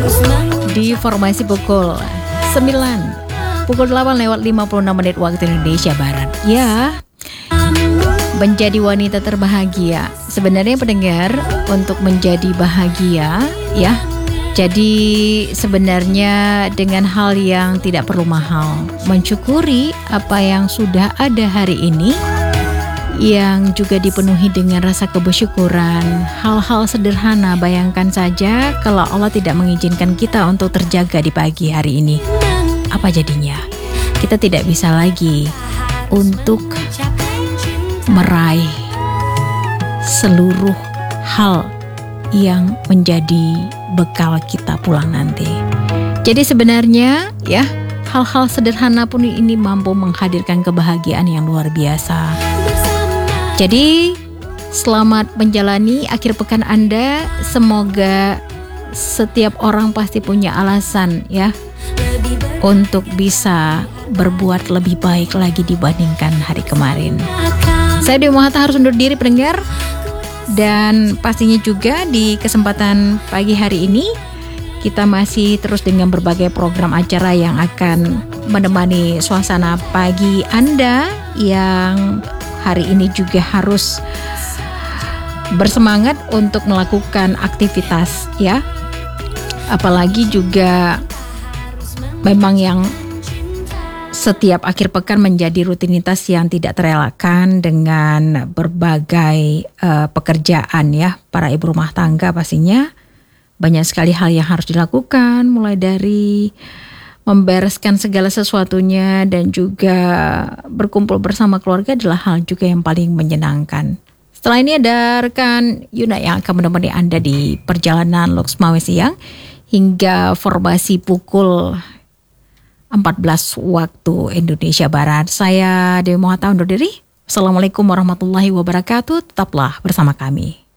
Di formasi pukul 9, pukul 8:56 waktu Indonesia Barat. Ya, menjadi wanita terbahagia. Sebenarnya pendengar, untuk menjadi bahagia ya, jadi sebenarnya dengan hal yang tidak perlu mahal, mensyukuri apa yang sudah ada hari ini, yang juga dipenuhi dengan rasa kebersyukuran. Hal-hal sederhana, bayangkan saja kalau Allah tidak mengizinkan kita untuk terjaga di pagi hari ini, apa jadinya? Kita tidak bisa lagi untuk meraih seluruh hal yang menjadi bekal kita pulang nanti. Jadi sebenarnya ya, hal-hal sederhana pun ini mampu menghadirkan kebahagiaan yang luar biasa. Jadi selamat menjalani akhir pekan Anda. Semoga setiap orang pasti punya alasan ya untuk bisa berbuat lebih baik lagi dibandingkan hari kemarin. Saya Dewi Mohata harus undur diri pendengar. Dan pastinya juga di kesempatan pagi hari ini kita masih terus dengan berbagai program acara yang akan menemani suasana pagi Anda yang hari ini juga harus bersemangat untuk melakukan aktivitas ya. Apalagi juga memang yang setiap akhir pekan menjadi rutinitas yang tidak terelakkan dengan berbagai pekerjaan ya. Para ibu rumah tangga pastinya banyak sekali hal yang harus dilakukan, mulai dari membereskan segala sesuatunya dan juga berkumpul bersama keluarga adalah hal juga yang paling menyenangkan. Setelah ini ada rekan Yuna yang akan menemani Anda di perjalanan Loksmawe siang hingga formasi pukul 14 waktu Indonesia Barat. Saya Dewi Mohata undur diri. Assalamualaikum warahmatullahi wabarakatuh. Tetaplah bersama kami.